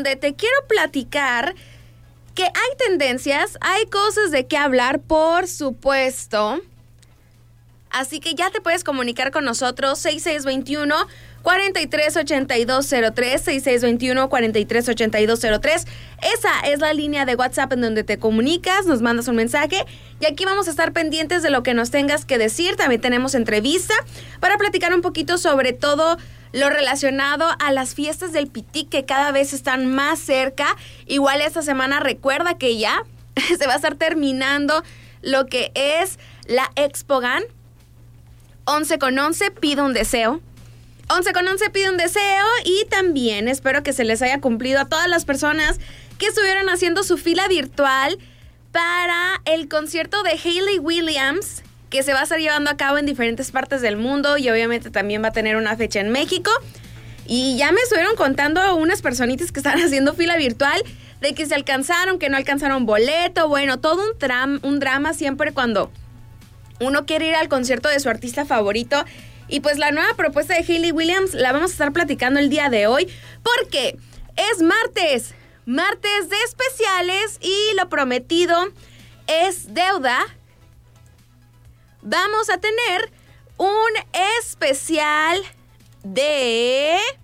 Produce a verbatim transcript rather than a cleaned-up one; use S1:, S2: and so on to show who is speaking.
S1: donde te quiero platicar que hay tendencias, hay cosas de qué hablar, por supuesto. Así que ya te puedes comunicar con nosotros, seis seis dos uno, cuatro tres ocho dos cero tres, seis seis dos uno, cuatro tres ocho dos cero tres. Esa es la línea de WhatsApp en donde te comunicas, nos mandas un mensaje y aquí vamos a estar pendientes de lo que nos tengas que decir. También tenemos entrevista para platicar un poquito sobre todo lo relacionado a las fiestas del Pitic que cada vez están más cerca. Igual esta semana recuerda que ya se va a estar terminando lo que es la ExpoGan. once con once, pido un deseo. once con once pide un deseo y también espero que se les haya cumplido a todas las personas que estuvieron haciendo su fila virtual para el concierto de Hayley Williams, que se va a estar llevando a cabo en diferentes partes del mundo y obviamente también va a tener una fecha en México. Y ya me estuvieron contando unas personitas que están haciendo fila virtual de que se alcanzaron, que no alcanzaron boleto. Bueno, todo un, tram, un drama siempre cuando uno quiere ir al concierto de su artista favorito. Y pues la nueva propuesta de Hayley Williams la vamos a estar platicando el día de hoy porque es martes, martes de especiales y lo prometido es deuda. Vamos a tener un especial de